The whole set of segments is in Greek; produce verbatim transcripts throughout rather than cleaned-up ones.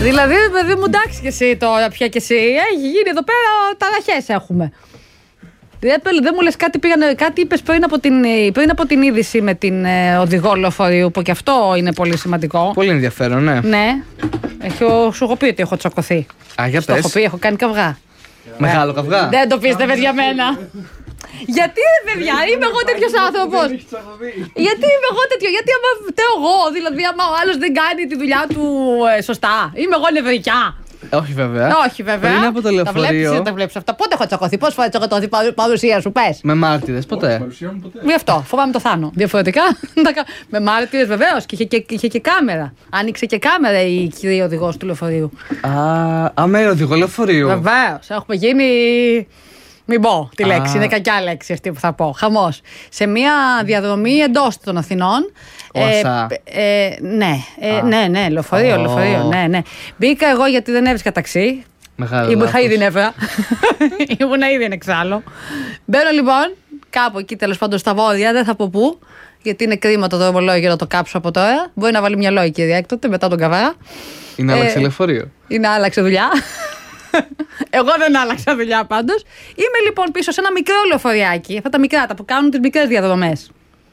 Δηλαδή, παιδί μου, εντάξει και εσύ τώρα πια και εσύ. Έχει γίνει εδώ πέρα ταραχές έχουμε. Δεν μου λες κάτι, πήγανε, κάτι είπες πριν από, την, πριν από την είδηση με την ε, οδηγό λεωφορείου, που και αυτό είναι πολύ σημαντικό. Πολύ ενδιαφέρον, ναι. Ναι. Έχω, σου έχω πει ότι έχω τσακωθεί. Α, για Στο πες. έχω πει, έχω κάνει καυγά. Μεγάλο καυγά. Δεν το πίστευες για μένα. Γιατί ρε παιδιά, είμαι εγώ τέτοιος άνθρωπος. Γιατί είμαι εγώ τέτοιο, γιατί άμα φταίω εγώ, δηλαδή άμα ο άλλος δεν κάνει τη δουλειά του ε, σωστά. Είμαι εγώ νευρικιά. Όχι βέβαια. Όχι βέβαια. Πριν από το λεωφορείο. Τα βλέπεις αυτά. Πότε έχω τσακωθεί, πόσες φορές έχω τσακωθεί παρουσία σου, πες. Με μάρτυρες, ποτέ. Γι' αυτό, φοβάμαι το θάνο. Διαφορετικά. Με μάρτυρες βεβαίως και είχε και, είχε και κάμερα. Άνοιξε και κάμερα η κυρία οδηγός του λεωφορείου. Α, αμέ οδηγό λεωφορείου. Βεβαίως, έχουμε γίνει. Μην πω τη λέξη, Α. είναι κακιά λέξη αυτή που θα πω. Χαμός. Σε μια διαδρομή εντός των Αθηνών. Όσα. Ε, ε, ναι, ε, ναι, ναι, λεωφορείο, Oh. λεωφορείο. Ναι, ναι. Μπήκα εγώ γιατί δεν έβρισκα ταξί. Μεγάλο. Ήμουν λάθος. ήδη νεύρα. Ήμουν ήδη εξάλλου. Μπαίνω λοιπόν κάπου εκεί τέλος πάντων στα βόρεια, δεν θα πω πού, γιατί είναι κρίμα το δρομολόγιο να το κάψω από τώρα. Μπορεί να βάλει μυαλό η κυρία έκτοτε μετά τον καβάρα. Είναι άλλαξε Ε, λεωφορείο. Είναι άλλαξε δουλειά. Εγώ δεν άλλαξα δουλειά πάντως. Είμαι λοιπόν πίσω σε ένα μικρό λεωφοριάκι, αυτά τα μικρά, τα που κάνουν τις μικρές διαδρομές.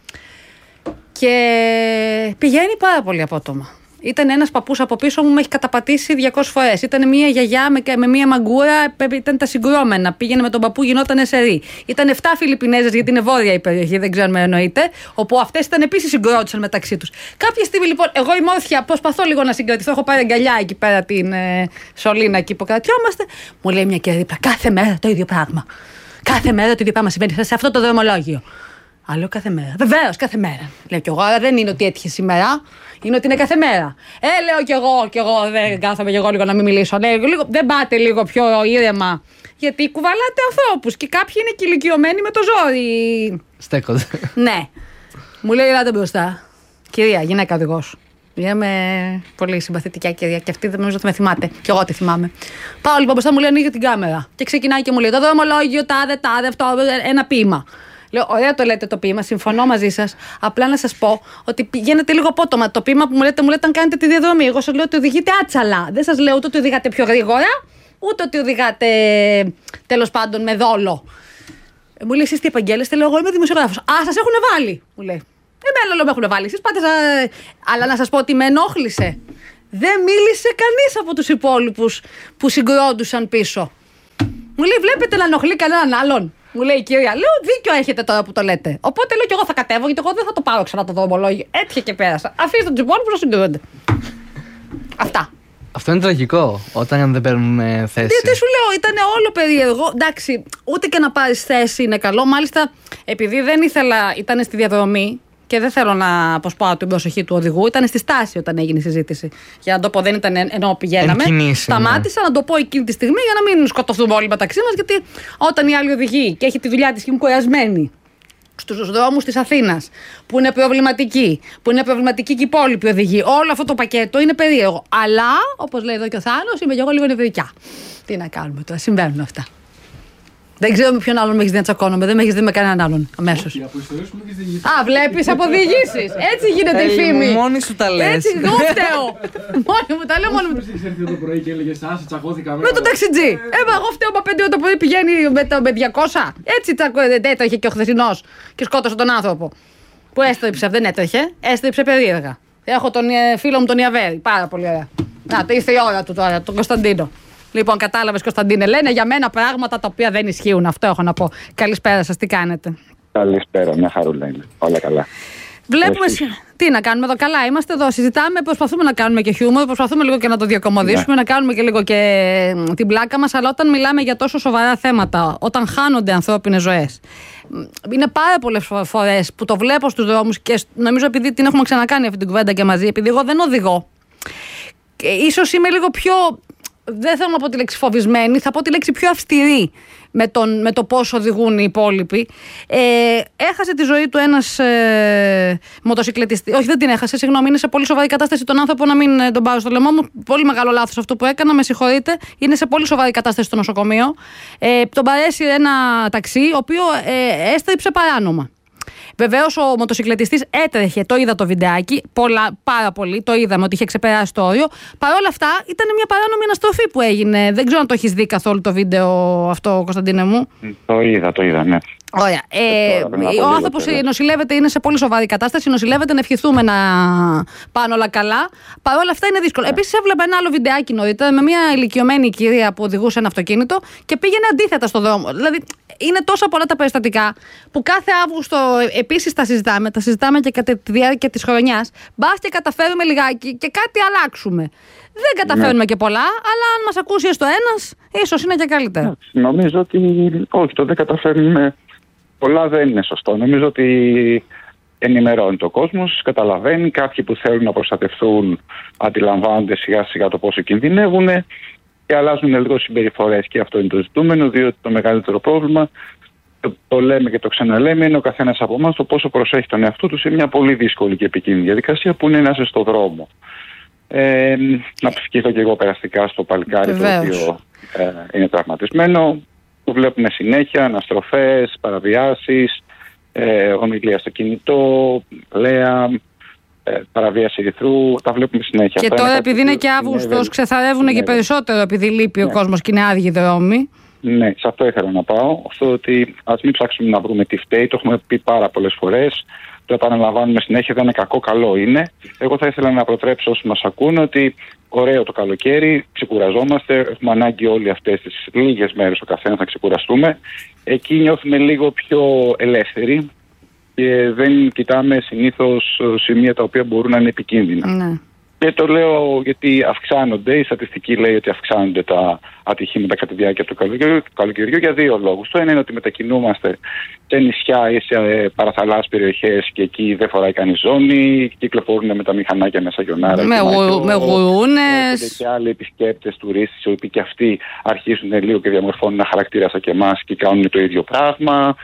Και πηγαίνει πάρα πολύ απότομα. Ήταν ένας παππούς από πίσω μου, με έχει καταπατήσει διακόσιες φορές. Ήταν μια γιαγιά με, με μια μαγκούρα, ήταν τα συγκρόμενα. Πήγαινε με τον παππού, γινόταν σερί. Ήταν εφτά Φιλιππινέζες, γιατί είναι βόρεια η περιοχή, δεν ξέρω αν με εννοείτε. Όπου αυτές ήταν επίσης συγκρότησαν μεταξύ τους. Κάποια στιγμή λοιπόν, εγώ είμαι όρθια, προσπαθώ λίγο να συγκρατηθώ. Έχω πάρει αγκαλιά εκεί πέρα την ε, σωλήνα εκεί που κρατιόμαστε. Μου λέει μια και δίπλα, κάθε μέρα το ίδιο πράγμα. Κάθε μέρα το ίδιο πράγμα συμβαίνει σε αυτό το δρομολόγιο. Άλλο κάθε μέρα. Βεβαίως, κάθε μέρα. Λέω κι εγώ, αλλά δεν είναι ότι έτυχε σήμερα. Είναι ότι είναι κάθε μέρα. Ε, λέω κι εγώ, κι εγώ δεν κάθομαι κι εγώ λίγο να μην μιλήσω. Λέω, λίγο, δεν πάτε λίγο πιο ήρεμα. Γιατί κουβαλάτε ανθρώπους και κάποιοι είναι και ηλικιωμένοι με το ζόρι. Στέκονται. Ναι. Μου λέει, ελάτε μπροστά. Κυρία, γυναίκα οδηγός. Είμαι πολύ συμπαθητικά κυρία και αυτή δεν νομίζω ότι με θυμάται. Κι εγώ τη θυμάμαι. Πάω λοιπόν μπροστά, μου λέει, ανοίγει την κάμερα. Και ξεκινάει και μου λέει, το δρομολόγιο, τάδε, τάδε, αυτό, ένα ποίημα. Λέω, ωραία το λέτε το ποίημα, συμφωνώ μαζί σας. Απλά να σας πω ότι πηγαίνετε λίγο απότομα. Το ποίημα που μου λέτε, μου λέτε αν κάνετε τη διαδρομή. Εγώ σας λέω ότι οδηγείτε άτσαλα. Δεν σας λέω ούτε ότι οδηγάτε πιο γρήγορα, ούτε ότι οδηγάτε τέλος πάντων με δόλο. Ε, μου λέει, εσείς τι επαγγέλλεστε, λέω, εγώ είμαι δημοσιογράφος. Α, σας έχουν βάλει, μου λέει. Εμένα λέω, με έχουν βάλει. Εσείς πάτε σα... Αλλά να σας πω ότι με ενόχλησε. Δεν μίλησε κανείς από τους υπόλοιπους που συγκρόντουσαν πίσω. Μου λέει, βλέπετε να ενοχλεί κανέναν άλλον. Μου λέει η κυρία, λέω, δίκιο έχετε τώρα που το λέτε. Οπότε λέω και εγώ θα κατέβω, γιατί εγώ δεν θα το πάρω ξανά το δρομολόγιο. Έτυχε και πέρασα. Αφήστε τους υπόλοιπους να συγκρούνται. Αυτά. Αυτό είναι τραγικό όταν δεν παίρνουν ε, θέση. Γιατί σου λέω, ήταν όλο περίεργο. Εντάξει, ούτε και να πάρεις θέση είναι καλό. Μάλιστα, επειδή δεν ήθελα, ήταν στη διαδρομή. Και δεν θέλω να αποσπάω την προσοχή του οδηγού. Ήταν στη στάση όταν έγινε η συζήτηση. Για να το πω, δεν ήταν ενώ πηγαίναμε. Κινήσει, σταμάτησα ναι. να το πω εκείνη τη στιγμή για να μην σκοτωθούμε όλοι μεταξύ μας. Γιατί όταν η άλλη οδηγεί και έχει τη δουλειά της και είναι κουρασμένη στους δρόμους της Αθήνας, που είναι προβληματική, που είναι προβληματική και η υπόλοιπη οδηγεί, όλο αυτό το πακέτο είναι περίεργο. Αλλά, όπως λέει εδώ και ο Θάνος, είμαι και εγώ λίγο νευρικιά. Τι να κάνουμε τώρα, συμβαίνουν αυτά. Δεν ξέρω με ποιον άλλον με έχεις δει να τσακώνομαι. Δεν με έχεις δει με κανέναν άλλον αμέσως. Α, βλέπεις από διηγήσεις. Έτσι γίνεται η φήμη. Μόνη σου τα λες. Έτσι, εγώ φταίω. Μόνη μου τα λέω, μόνο μου. Με τον ταξιτζή. Ε, εγώ φταίω από πέντε ώρα το πρωί πηγαίνει με διακόσια. Έτσι δεν έτρεχε και ο χθεσινός και σκότωσε τον άνθρωπο. Που έστρεψε, δεν έτρεχε. Έστρεψε περίεργα. Έχω τον φίλο μου τον Ιαβέρη. Πάρα πολύ ωραία. Να, το ήρθε η ώρα του τώρα, τον Κωνσταντίνο. Λοιπόν, κατάλαβες Κωνσταντίνε, λένε για μένα πράγματα τα οποία δεν ισχύουν. Αυτό έχω να πω. Καλησπέρα σας, τι κάνετε? Καλησπέρα, μια χαρούλα είναι. Όλα καλά. Βλέπουμε. Εσύ. Τι να κάνουμε εδώ, καλά είμαστε εδώ. Συζητάμε, προσπαθούμε να κάνουμε και χιούμορ, προσπαθούμε λίγο και να το διακομωδήσουμε, ναι. να κάνουμε και λίγο και την πλάκα μας. Αλλά όταν μιλάμε για τόσο σοβαρά θέματα, όταν χάνονται ανθρώπινες ζωές, είναι πάρα πολλές φορές που το βλέπω στους δρόμους και νομίζω επειδή την έχουμε ξανακάνει αυτή την κουβέντα και μαζί, επειδή εγώ δεν οδηγώ. Και ίσως είμαι λίγο πιο. Δεν θέλω να πω τη λέξη φοβισμένη, θα πω τη λέξη πιο αυστηρή με, τον, με το πώς οδηγούν οι υπόλοιποι. Ε, έχασε τη ζωή του ένας ε, μοτοσυκλετιστής. Όχι, δεν την έχασε, συγγνώμη, είναι σε πολύ σοβαρή κατάσταση τον άνθρωπο, να μην ε, τον πάρω στο λαιμό μου. Πολύ μεγάλο λάθος αυτό που έκανα, με συγχωρείτε. Είναι σε πολύ σοβαρή κατάσταση στο νοσοκομείο. Ε, τον παρέσει ένα ταξί, ο οποίο ε, έστριψε παράνομα. Βεβαίως ο μοτοσυκλετιστής έτρεχε, το είδα το βιντεάκι, πολλά, πάρα πολύ, το είδαμε ότι είχε ξεπεράσει το όριο. Παρ' όλα αυτά ήταν μια παράνομη αναστροφή που έγινε. Δεν ξέρω αν το έχεις δει καθόλου το βίντεο αυτό, Κωνσταντίνε μου. Το είδα, το είδα, ναι. Ωραία. Ε, ο άνθρωπος νοσηλεύεται, είναι σε πολύ σοβαρή κατάσταση. Νοσηλεύεται, να ευχηθούμε να πάνε όλα καλά. Παρ' όλα αυτά είναι δύσκολο. Yeah. Επίσης, έβλεπα ένα άλλο βιντεάκι νωρίτερα με μια ηλικιωμένη κυρία που οδηγούσε ένα αυτοκίνητο και πήγαινε αντίθετα στο δρόμο. Δηλαδή, είναι τόσα πολλά τα περιστατικά που κάθε Αύγουστο επίσης τα συζητάμε. Τα συζητάμε και κατά τη διάρκεια της χρονιάς. Μπας και καταφέρουμε λιγάκι και κάτι αλλάξουμε. Δεν καταφέρνουμε yeah. και πολλά, αλλά αν μας ακούσει έστω ένας, ίσως είναι και καλύτερα. Yeah. Νομίζω ότι όχι, το δεν καταφέρνουμε. Πολλά δεν είναι σωστό. Νομίζω ότι ενημερώνει ο κόσμος, καταλαβαίνει. Κάποιοι που θέλουν να προστατευτούν αντιλαμβάνονται σιγά σιγά το πόσο κινδυνεύουν και αλλάζουν λίγο συμπεριφορές. Και αυτό είναι το ζητούμενο, διότι το μεγαλύτερο πρόβλημα, το, το λέμε και το ξαναλέμε, είναι ο καθένας από εμάς το πόσο προσέχει τον εαυτό του σε μια πολύ δύσκολη και επικίνδυνη διαδικασία που είναι να είσαι στο δρόμο. Ε, να ευχηθώ και εγώ περαστικά στο παλικάρι, το οποίο ε, είναι τραυματισμένο. Που βλέπουμε συνέχεια, αναστροφές, παραβιάσεις, ε, ομιλία στο κινητό, λέα, ε, παραβίαση ερυθρού, τα βλέπουμε συνέχεια. Και αυτά τώρα επειδή είναι και Αύγουστος ξεθαρεύουν και περισσότερο επειδή λείπει ναι. ο κόσμος και είναι άδειοι δρόμοι. Ναι, σε αυτό ήθελα να πάω. Αυτό ότι ας μην ψάξουμε να βρούμε τι φταίει, το έχουμε πει πάρα πολλές φορές. Το επαναλαμβάνουμε συνέχεια, δεν είναι κακό, καλό είναι. Εγώ θα ήθελα να προτρέψω όσοι μας ακούνε ότι ωραίο το καλοκαίρι, ξεκουραζόμαστε, έχουμε ανάγκη όλοι αυτές τις λίγες μέρες ο καθένας να ξεκουραστούμε. Εκεί νιώθουμε λίγο πιο ελεύθεροι και δεν κοιτάμε συνήθως σημεία τα οποία μπορούν να είναι επικίνδυνα. Ναι. Και το λέω γιατί αυξάνονται, η στατιστική λέει ότι αυξάνονται τα ατυχήματα κατά τη διάρκεια του καλοκαιριού, του καλοκαιριού για δύο λόγους. Το ένα είναι ότι μετακινούμαστε σε νησιά ή σε παραθαλάσσιες περιοχές και εκεί δεν φοράει κανείς ζώνη, κυκλοφορούν με τα μηχανάκια μέσα γιονάρα. Με, γου, με γουρούνες. Και άλλοι επισκέπτες, τουρίστες, οι οποίοι και αυτοί αρχίζουν λίγο και διαμορφώνουν ένα χαρακτήρα σαν και εμάς και κάνουν το ίδιο πράγμα.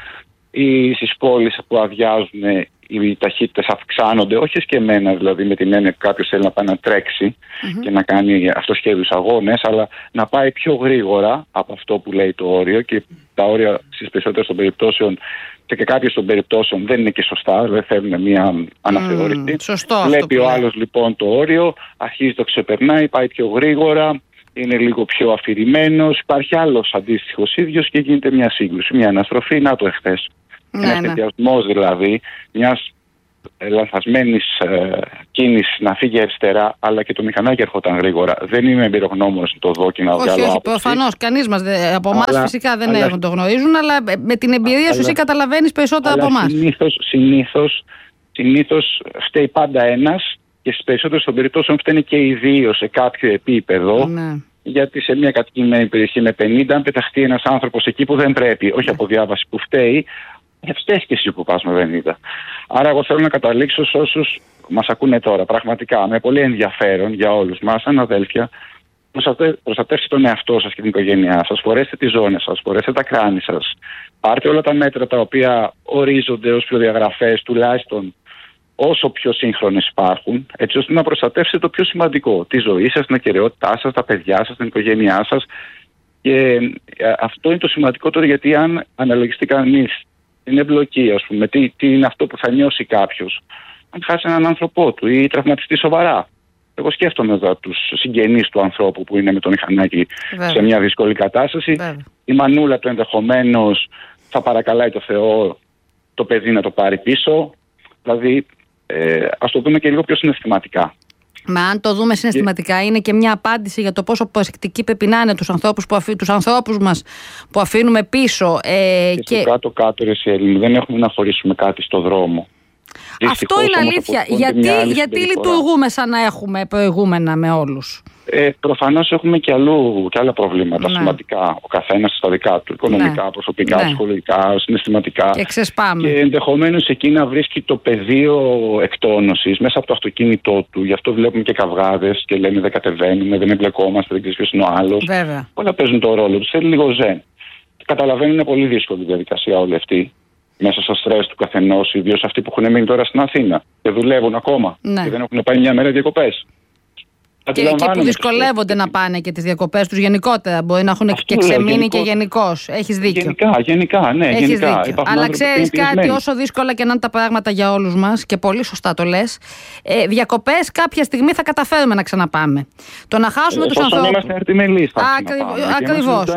Ή στις πόλεις που αδειάζουν οι ταχύτητες αυξάνονται, όχι εσκεμμένα δηλαδή με την έννοια που κάποιος θέλει να πάει να τρέξει mm-hmm. και να κάνει αυτοσχέδιους αγώνες, αλλά να πάει πιο γρήγορα από αυτό που λέει το όριο και τα όρια στις περισσότερες των περιπτώσεων και, και κάποιες των περιπτώσεων δεν είναι και σωστά, δεν θέλουν μια αναθεώρηση. Mm, σωστό. Βλέπει ο άλλος λοιπόν το όριο, αρχίζει το ξεπερνάει, πάει πιο γρήγορα, είναι λίγο πιο αφηρημένος, υπάρχει άλλος αντίστοιχος ίδιος και γίνεται μια σύγκρουση, μια αναστροφή, να το εχθές. Ναι, ένας ενδιασμός δηλαδή μιας λανθασμένης ε, κίνησης να φύγει αριστερά, αλλά και το μηχανάκι ερχόταν γρήγορα. Δεν είμαι εμπειρογνώμονος να το δω και να βγάλω άποψη. Όχι, προφανώς κανείς μας από εμάς φυσικά δεν αλλά, έχουν, το γνωρίζουν, αλλά με την εμπειρία σου εσύ καταλαβαίνεις περισσότερα από εμάς. Συνήθως, συνήθως, συνήθως φταίει πάντα ένας και στις περισσότερες των περιπτώσεων φταίνε και οι δύο σε κάποιο επίπεδο. Ναι. Γιατί σε μια κατοικημένη περιοχή με πενήντα, αν πεταχτεί ένας άνθρωπος εκεί που δεν πρέπει, όχι από διάβαση που φταίει, φταίει και εσύ που πας με πενήντα. Άρα, εγώ θέλω να καταλήξω σε όσους μας ακούνε τώρα, πραγματικά με πολύ ενδιαφέρον για όλους μας, σαν αδέλφια, προστατεύστε τον εαυτό σας και την οικογένειά σας, φορέστε τις ζώνες σας, φορέστε τα κράνη σας, πάρτε όλα τα μέτρα τα οποία ορίζονται ως προδιαγραφές, τουλάχιστον όσο πιο σύγχρονες υπάρχουν, έτσι ώστε να προστατεύσετε το πιο σημαντικό, τη ζωή σας, την ακεραιότητά σας, τα παιδιά σας, την οικογένειά σας. Και αυτό είναι το σημαντικότερο, γιατί αν αναλογιστεί κανείς την εμπλοκή, ας πούμε, τι, τι είναι αυτό που θα νιώσει κάποιος, αν χάσει έναν άνθρωπό του ή τραυματιστεί σοβαρά. Εγώ σκέφτομαι εδώ τους συγγενείς του ανθρώπου που είναι με το μηχανάκι Βέβαια. σε μια δύσκολη κατάσταση. Βέβαια. Η μανούλα του ενδεχομένως θα παρακαλάει το Θεό το παιδί να το πάρει πίσω. Δηλαδή, ε, ας το δούμε και λίγο πιο συναισθηματικά. Μα αν το δούμε συναισθηματικά, και... είναι και μια απάντηση για το πόσο προσεκτικοί πρέπει να είναι τους ανθρώπους, που αφή... τους ανθρώπους μας που αφήνουμε πίσω. Ε, και, και... στο κάτω-κάτω, ρε Έλληνε, δεν έχουμε να χωρίσουμε κάτι στο δρόμο. Αυτό είναι αλήθεια. Γιατί, γιατί λειτουργούμε σαν να έχουμε προηγούμενα με όλους. Ε, προφανώς έχουμε και, αλλού, και άλλα προβλήματα, ναι. σημαντικά. Ο καθένας στα δικά του, οικονομικά, ναι. προσωπικά, ναι. ψυχολογικά, συναισθηματικά. Και ξεσπάμε. Και ενδεχομένως εκεί να βρίσκει το πεδίο εκτόνωσης μέσα από το αυτοκίνητό του. Γι' αυτό βλέπουμε και καυγάδες και λένε δεν κατεβαίνουμε, δεν εμπλεκόμαστε, δεν ξέρεις ποιος είναι ο άλλος. Βέβαια. Όλα παίζουν το ρόλο τους. Θέλει λίγο ζεν. Καταλαβαίνουν, είναι πολύ δύσκολη διαδικασία όλη αυτή. Μέσα στο στρες του καθενός, ιδίως αυτοί που έχουν μείνει τώρα στην Αθήνα και δουλεύουν ακόμα ναι. και δεν έχουν πάει μια μέρα διακοπές. Και, και που δυσκολεύονται να πάνε και τις διακοπές τους γενικότερα. Μπορεί να έχουν αυτό και ξεμείνει γενικό... και γενικώς. Έχεις δίκιο. Γενικά, γενικά, ναι. Έχεις γενικά. δίκιο. Αλλά ξέρεις κάτι, όσο δύσκολα και να είναι τα πράγματα για όλους μας, και πολύ σωστά το λες, ε, διακοπές κάποια στιγμή θα καταφέρουμε να ξαναπάμε. Το να χάσουμε ε, τους ανθρώπους. Είμαστε αρτιμελείς, θα Ακριβώς.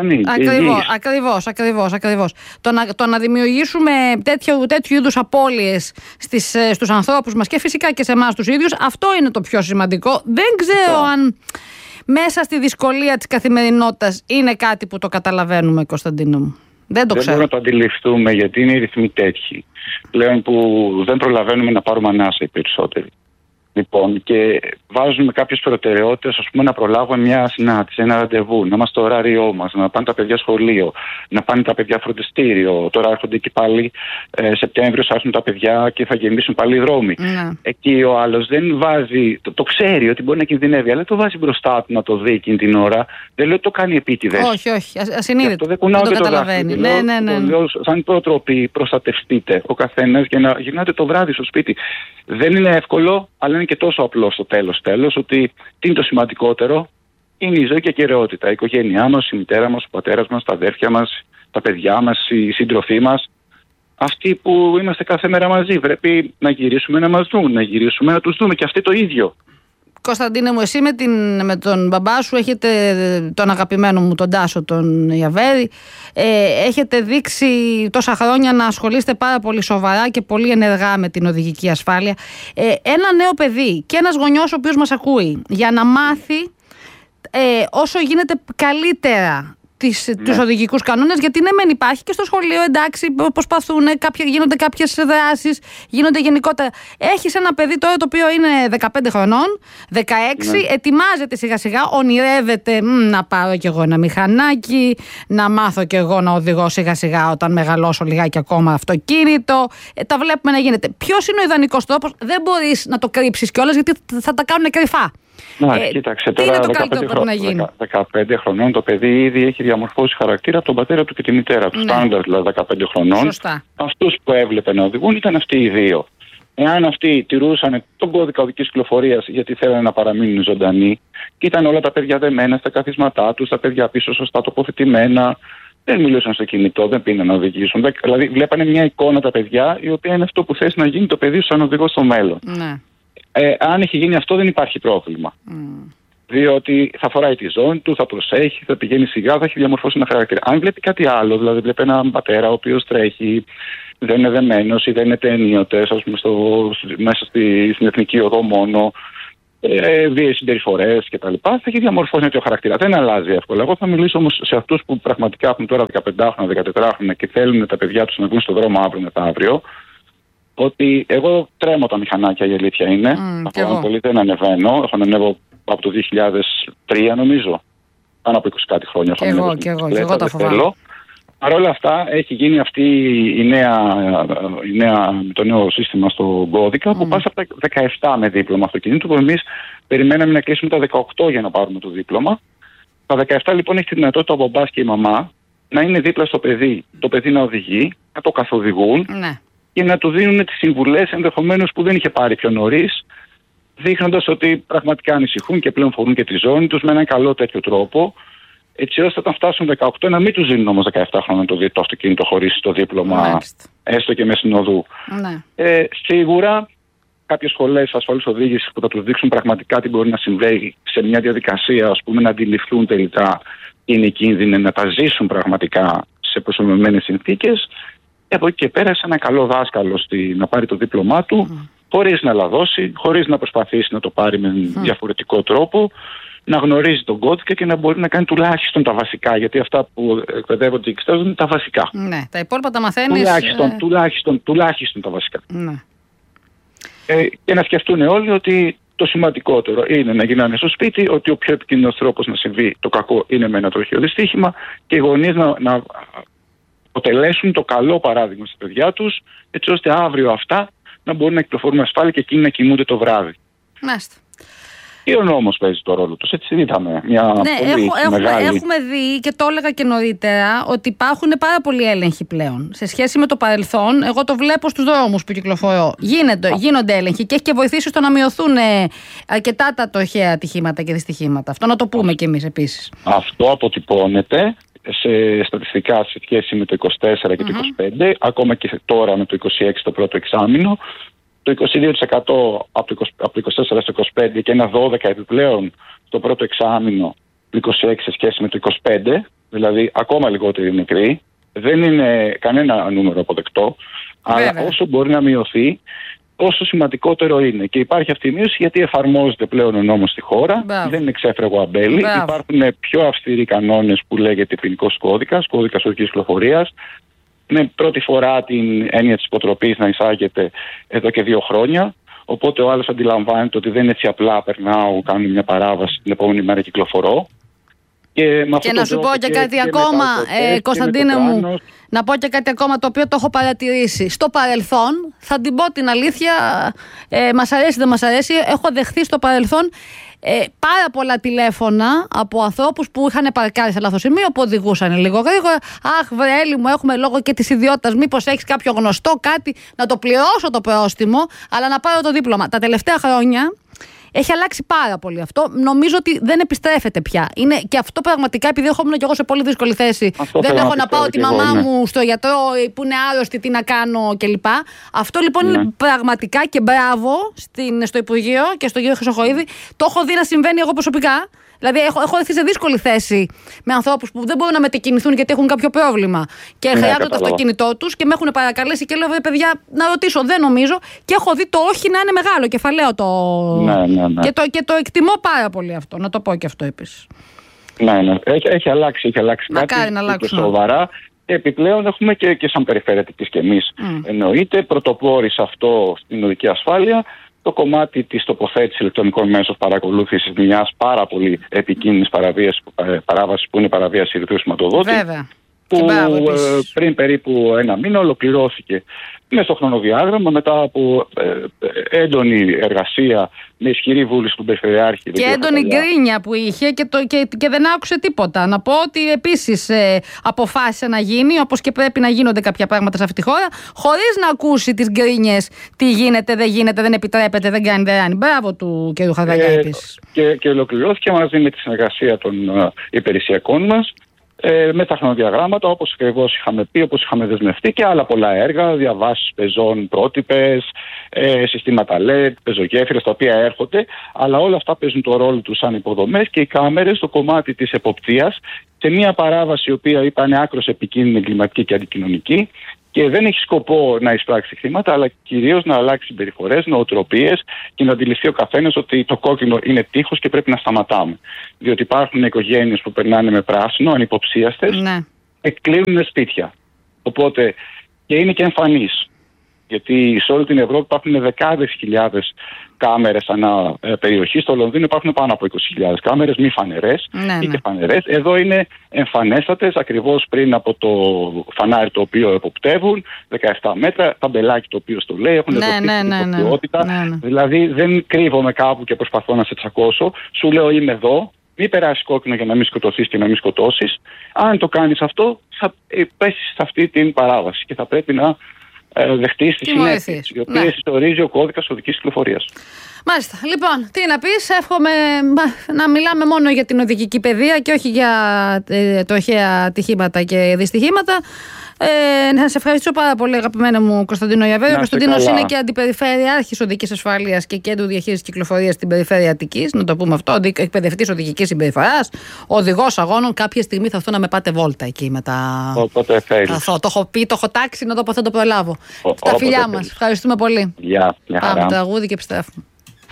Ακριβώς, ακριβώς, ακριβώς. Το να, το να δημιουργήσουμε τέτοιου, τέτοιου είδους απώλειες στις, στους ανθρώπους μας και φυσικά και σε εμάς τους ίδιους, αυτό είναι το πιο σημαντικό. Δεν ξέρω αν μέσα στη δυσκολία της καθημερινότητας είναι κάτι που το καταλαβαίνουμε, Κωνσταντίνο μου. Δεν το δεν ξέρω. Δεν μπορούμε να το αντιληφθούμε, γιατί είναι οι ρυθμοί τέτοιοι πλέον που δεν προλαβαίνουμε να πάρουμε ανάσα οι περισσότεροι. Λοιπόν, και βάζουμε κάποιες προτεραιότητες, ας πούμε, να προλάβουμε μια συνάντηση, ένα ραντεβού, να είμαστε στο ωράριό μας, να πάνε τα παιδιά σχολείο, να πάνε τα παιδιά φροντιστήριο. Τώρα έρχονται εκεί πάλι ε, Σεπτέμβριο, θα έρθουν τα παιδιά και θα γεμίσουν πάλι οι δρόμοι. Ναι. Εκεί ο άλλος δεν βάζει, το, το ξέρει ότι μπορεί να κινδυνεύει, αλλά το βάζει μπροστά του να το δει εκείνη την ώρα. Δεν λέω ότι το κάνει επίτηδες. Όχι, όχι, ασυνείδητο. Δεν, δεν το καταλαβαίνει. Ναι, ναι, ναι. Το λέω σαν πρότροποι, προστατευτείτε ο καθένας για να γυρνάτε το βράδυ στο σπίτι. Δεν είναι εύκολο, αλλά είναι και τόσο απλό στο τέλος τέλος, ότι τι είναι το σημαντικότερο? Είναι η ζωή και η ακεραιότητα. Η οικογένειά μας, η μητέρα μας, ο πατέρας μας, τα αδέρφια μας, τα παιδιά μας, οι σύντροφοί μας. Αυτοί που είμαστε κάθε μέρα μαζί. Πρέπει να γυρίσουμε να μας δουν, να γυρίσουμε να τους δούμε και αυτοί το ίδιο. Κωνσταντίνε μου, εσύ με, την, με τον μπαμπά σου έχετε, τον αγαπημένο μου τον Τάσο τον Ιαβέρη, ε, έχετε δείξει τόσα χρόνια να ασχολείστε πάρα πολύ σοβαρά και πολύ ενεργά με την οδηγική ασφάλεια. Ε, ένα νέο παιδί και ένας γονιός ο οποίος μας ακούει, για να μάθει ε, όσο γίνεται καλύτερα Τις, ναι. τους οδηγικούς κανόνες, γιατί ναι μεν υπάρχει και στο σχολείο, εντάξει, προσπαθούν, κάποια, γίνονται κάποιες δράσεις, γίνονται γενικότερα. Έχεις ένα παιδί τώρα το οποίο είναι δεκαπέντε χρονών, δεκαέξι, ναι. ετοιμάζεται σιγά σιγά, ονειρεύεται μ, να πάρω κι εγώ ένα μηχανάκι, να μάθω κι εγώ να οδηγώ σιγά σιγά όταν μεγαλώσω λιγάκι ακόμα αυτοκίνητο. Ε, τα βλέπουμε να γίνεται. Ποιος είναι ο ιδανικός τρόπος? Δεν μπορείς να το κρύψεις κιόλας, γιατί θα τα κάνουν κρυφά. Να, ε, κοίταξε, τώρα δεκαπέντε, χρο... δεκαπέντε χρονών το παιδί ήδη έχει διαμορφώσει χαρακτήρα από τον πατέρα του και τη μητέρα του. Ναι. Φτάνοντας δηλαδή δεκαπέντε χρονών, σωστά. Αυτούς που έβλεπε να οδηγούν ήταν αυτοί οι δύο. Εάν αυτοί τηρούσαν τον κώδικα οδικής κυκλοφορίας γιατί θέλανε να παραμείνουν ζωντανοί, και ήταν όλα τα παιδιά δεμένα στα καθίσματά τους, τα παιδιά πίσω σωστά τοποθετημένα, δεν μιλούσαν στο κινητό, δεν πήγαν να οδηγήσουν. Δηλαδή βλέπανε μια εικόνα τα παιδιά, η οποία είναι αυτό που θες να γίνει το παιδί σου σαν οδηγό στο μέλλον. Ναι. Ε, αν έχει γίνει αυτό, δεν υπάρχει πρόβλημα. Mm. Διότι θα φοράει τη ζώνη του, θα προσέχει, θα πηγαίνει σιγά, θα έχει διαμορφώσει ένα χαρακτήρα. Αν βλέπει κάτι άλλο, δηλαδή βλέπει έναν πατέρα ο οποίος τρέχει, δεν είναι δεμένος ή δεν είναι ταινίωτες, ας πούμε, στο, μέσα στη, στην εθνική οδό μόνο, ε, βίαιες συμπεριφορές κτλ., θα έχει διαμορφώσει ένα τέτοιο χαρακτήρα. Δεν αλλάζει εύκολα. Εγώ θα μιλήσω όμως σε αυτούς που πραγματικά έχουν τώρα δεκαπεντάχρονα, δεκατετράχρονα και θέλουν τα παιδιά τους να βγουν στον δρόμο αύριο μεθαύριο. Ότι εγώ τρέμω τα μηχανάκια, η αλήθεια είναι. Mm, ακόμα πολύ δεν ανεβαίνω. Έχω ανέβω από το δύο χιλιάδες τρία νομίζω. Πάνω από είκοσι κάτι χρόνια. Και εγώ, και εγώ, και εγώ τα φοβάμαι. Παρ' όλα αυτά έχει γίνει αυτή η νέα, η νέα, το νέο σύστημα στον κώδικα mm. που πας από τα δεκαεπτά με δίπλωμα αυτοκινήτου, που εμείς περιμέναμε να κλείσουμε τα δεκαοκτώ για να πάρουμε το δίπλωμα. Τα δεκαεπτά λοιπόν έχει τη δυνατότητα ο μπαμπάς και η μαμά να είναι δίπλα στο παιδί, το παιδί να οδηγεί, να το καθοδηγούν. Mm. Και να του δίνουν τις συμβουλές ενδεχομένως που δεν είχε πάρει πιο νωρίς, δείχνοντας ότι πραγματικά ανησυχούν και πλέον φορούν και τη ζώνη τους με έναν καλό τέτοιο τρόπο, έτσι ώστε όταν φτάσουν δεκαοκτώ να μην τους δίνουν όμως δεκαεπτά χρόνια το, το αυτοκίνητο χωρίς το δίπλωμα, Next. έστω και με συνοδού. Ναι. Ε, σίγουρα κάποιες σχολές ασφαλούς οδήγησης που θα τους δείξουν πραγματικά τι μπορεί να συμβαίνει σε μια διαδικασία, ας πούμε, να αντιληφθούν τελικά τι είναι οι κίνδυνοι, να τα ζήσουν πραγματικά σε προσωπευμένες συνθήκες. Και από εκεί και πέρα, σε ένα καλό δάσκαλο στη, να πάρει το δίπλωμά του, mm. χωρίς να λαδώσει, χωρίς να προσπαθήσει να το πάρει με mm. διαφορετικό τρόπο, να γνωρίζει τον κώδικα και να μπορεί να κάνει τουλάχιστον τα βασικά. Γιατί αυτά που εκπαιδεύονται και εξετάζονται είναι τα βασικά. Ναι, τα υπόλοιπα τα μαθαίνεις. Τουλάχιστον, ε... τουλάχιστον, τουλάχιστον τα βασικά. Ναι. Ε, και να σκεφτούν όλοι ότι το σημαντικότερο είναι να γυρνάνε στο σπίτι, ότι ο πιο επικίνδυνος τρόπος να συμβεί το κακό είναι με ένα τροχαίο δυστύχημα και οι γονείς να. να αποτελέσουν το καλό παράδειγμα στα παιδιά τους, έτσι ώστε αύριο αυτά να μπορούν να κυκλοφορούν ασφάλεια και εκείνοι να κοιμούνται το βράδυ. Μάλιστα. Ή ο νόμος παίζει το ρόλο του. Έτσι είδαμε μια ναι, πολύ έχω, μεγάλη... έχουμε, έχουμε δει και το έλεγα και νωρίτερα ότι υπάρχουν πάρα πολλοί έλεγχοι πλέον. Σε σχέση με το παρελθόν, εγώ το βλέπω στους δρόμους που κυκλοφορώ. Γίνονται, γίνονται έλεγχοι και έχει και βοηθήσει στο να μειωθούν ε, αρκετά τα τροχαία ατυχήματα και δυστυχήματα. Αυτό να το πούμε κι εμείς επίσης. Αυτό αποτυπώνεται σε στατιστικά σε σχέση με το είκοσι τέσσερα και mm-hmm. το είκοσι πέντε, ακόμα και τώρα με το είκοσι έξι το πρώτο εξάμηνο. Το είκοσι δύο τοις εκατό από το, είκοσι, από το είκοσι τέσσερα στο είκοσι πέντε και ένα δώδεκα τοις εκατό επιπλέον στο πρώτο εξάμηνο του είκοσι έξι σε σχέση με το είκοσι πέντε, δηλαδή ακόμα λιγότεροι νεκροί. Δεν είναι κανένα νούμερο αποδεκτό, αλλά Βέβαια. όσο μπορεί να μειωθεί, όσο σημαντικότερο είναι. Και υπάρχει αυτή η μείωση γιατί εφαρμόζεται πλέον ο νόμος στη χώρα, Μπράβο. δεν είναι ξέφραγο αμπέλι. Μπράβο. Υπάρχουν πιο αυστηροί κανόνες που λέγεται ποινικός κώδικας, κώδικας οδικής κυκλοφορίας. Είναι πρώτη φορά την έννοια της υποτροπής να εισάγεται εδώ και δύο χρόνια. Οπότε ο άλλος αντιλαμβάνεται ότι δεν είναι έτσι απλά περνάω, κάνω μια παράβαση, την επόμενη μέρα κυκλοφορώ. Και, και να σου πω και, και κάτι και ακόμα, ε, Κωνσταντίνε μου, πράνος. να πω και κάτι ακόμα το οποίο το έχω παρατηρήσει. Στο παρελθόν, θα την πω την αλήθεια, ε, μας αρέσει δεν μας αρέσει, έχω δεχθεί στο παρελθόν Ε, πάρα πολλά τηλέφωνα από ανθρώπους που είχαν παρκάρει σε λάθος σημείο, που οδηγούσαν λίγο γρήγορα. Αχ, βρέλη μου, έχουμε λόγω και της ιδιότητας. Μήπως έχεις κάποιο γνωστό, κάτι να το πληρώσω το πρόστιμο, αλλά να πάρω το δίπλωμα. Τα τελευταία χρόνια έχει αλλάξει πάρα πολύ αυτό. Νομίζω ότι δεν επιστρέφεται πια. Είναι και αυτό πραγματικά, επειδή έχω μείνει κι εγώ σε πολύ δύσκολη θέση. Αυτό δεν έχω να πάω τη μαμά εγώ, ναι. μου στο γιατρό που είναι άρρωστη, τι να κάνω κλπ. Αυτό λοιπόν ναι. είναι πραγματικά και μπράβο στην, στο Υπουργείο και στον κύριο Χρυσοχοΐδη. Το έχω δει να συμβαίνει εγώ προσωπικά. Δηλαδή, έχω, έχω έρθει σε δύσκολη θέση με ανθρώπους που δεν μπορούν να μετακινηθούν γιατί έχουν κάποιο πρόβλημα και ναι, χρειάζονται το αυτοκίνητό τους και με έχουν παρακαλέσει και λέω: Βρε παιδιά, να ρωτήσω, δεν νομίζω. Και έχω δει το όχι να είναι μεγάλο, κεφαλαίο το. Ναι, ναι, ναι. Και, το και το εκτιμώ πάρα πολύ αυτό. Να το πω και αυτό επίσης. Ναι, ναι. Έχει, έχει αλλάξει, έχει αλλάξει Μακάρι κάτι. Να αλλάξουν. Σοβαρά. Και επιπλέον έχουμε και, και σαν περιφερειατικής και εμείς mm. εννοείται πρωτοπόροι σε αυτό στην οδική ασφάλεια. Το κομμάτι της τοποθέτησης ηλεκτρονικών μέσων παρακολούθησης μιας πάρα πολύ επικίνδυνης παράβασης που είναι η παραβίαση ιδιωτικού σηματοδότη. Βέβαια. Που ε, πριν περίπου ένα μήνα ολοκληρώθηκε μέσα στο χρονοδιάγραμμα μετά από ε, έντονη εργασία με ισχυρή βούληση του Περιφερειάρχη. Και έντονη γκρίνια που είχε και, το, και, και δεν άκουσε τίποτα. Να πω ότι επίσης ε, αποφάσισε να γίνει, όπως και πρέπει να γίνονται κάποια πράγματα σε αυτή τη χώρα, χωρίς να ακούσει τις γκρίνιες, τι γίνεται, δεν γίνεται, δεν επιτρέπεται, δεν κάνει, δεν κάνει. Μπράβο του κ. Χαρδαλιά επίσης. Και, και ολοκληρώθηκε μαζί με τη συνεργασία των uh, υπηρεσιακών μας. Ε, με τα χρονοδιαγράμματα, όπως ακριβώς είχαμε πει, όπως είχαμε δεσμευτεί και άλλα πολλά έργα, διαβάσεις πεζών πρότυπες, ε, συστήματα ελ ι ντι, πεζογέφυρες τα οποία έρχονται, αλλά όλα αυτά παίζουν το ρόλο τους σαν υποδομές και οι κάμερες στο κομμάτι της εποπτείας σε μια παράβαση η οποία ήταν άκρως επικίνδυνη, εγκληματική και αντικοινωνική και δεν έχει σκοπό να εισπράξει χρήματα, αλλά κυρίως να αλλάξει συμπεριφορές, νοοτροπίες και να αντιληφθεί ο καθένας ότι το κόκκινο είναι τείχος και πρέπει να σταματάμε. Διότι υπάρχουν οικογένειες που περνάνε με πράσινο, ανυποψίαστες, ναι. εκκλείνουν σπίτια. Οπότε και είναι και εμφανής. Γιατί σε όλη την Ευρώπη υπάρχουν δεκάδες χιλιάδες κάμερες ανά ε, περιοχή. Στο Λονδίνο υπάρχουν πάνω από είκοσι χιλιάδες κάμερες, μη φανερές ναι, ή ναι. και φανερές. Εδώ είναι εμφανέστατες ακριβώς πριν από το φανάρι το οποίο εποπτεύουν, δεκαεπτά μέτρα, ταμπελάκι το οποίο στο λέει, έχουν ναι, δοθεί ναι, ναι, την υποπτιότητα. ναι, ναι. Δηλαδή δεν κρύβομαι κάπου και προσπαθώ να σε τσακώσω. Σου λέω είμαι εδώ. Μην περάσει κόκκινο για να μην σκοτωθείς και να μην σκοτώσεις. Αν το κάνεις αυτό, θα πέσεις σε αυτή την παράβαση και θα πρέπει να δεχτείς τις συνέπειες, οι οποίες ναι. ορίζει ο κώδικας οδικής κυκλοφορίας. Μάλιστα. Λοιπόν, τι να πεις, εύχομαι να μιλάμε μόνο για την οδική παιδεία και όχι για ε, τροχαία ατυχήματα και δυστυχήματα. Ε, να σε ευχαριστήσω πάρα πολύ, αγαπημένο μου Κωνσταντίνο Ιαβέριο. Ο Κωνσταντίνος είναι και αντιπεριφερειάρχης οδικής ασφάλειας και κέντρου διαχείρισης κυκλοφορίας στην περιφέρεια Αττικής. Να το πούμε αυτό. Εκπαιδευτής οδηγικής συμπεριφοράς, οδηγός αγώνων. Κάποια στιγμή θα έρθω να με πάτε βόλτα εκεί με τα. Όποτε θέλεις. Το έχω πει, το έχω τάξει, να δω πώς θα το προλάβω. Ο, τα φιλιά μας. Ευχαριστούμε πολύ. Γεια. Πάμε τραγούδι και επιστρέφουμε.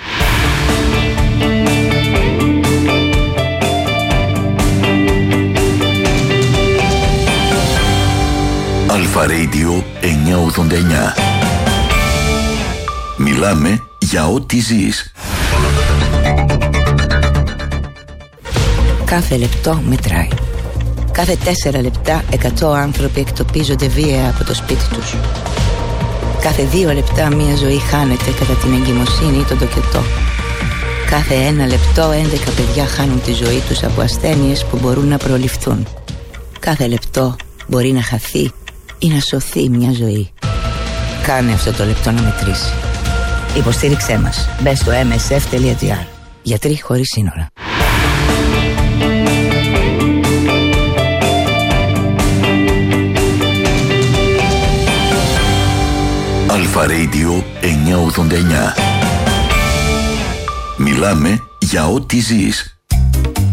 Αλφα Radio εννιακόσια ογδόντα εννιά. Μιλάμε για ό,τι ζεις. Κάθε λεπτό μετράει. Κάθε τέσσερα λεπτά εκατό άνθρωποι εκτοπίζονται βία από το σπίτι τους. Κάθε δύο λεπτά μία ζωή χάνεται κατά την εγκυμοσύνη ή τον τοκετό. Κάθε ένα λεπτό έντεκα παιδιά χάνουν τη ζωή τους από ασθένειες που μπορούν να προληφθούν. Κάθε λεπτό μπορεί να χαθεί ή να σωθεί μια ζωή. Κάνε αυτό το λεπτό να μετρήσει. Υποστήριξέ μας. Μπες στο εμ ες εφ τελεία τζι άρ. Γιατροί χωρίς σύνορα. Αλφα Radio εννιακόσια ογδόντα εννιά. Μιλάμε για ό,τι ζεις.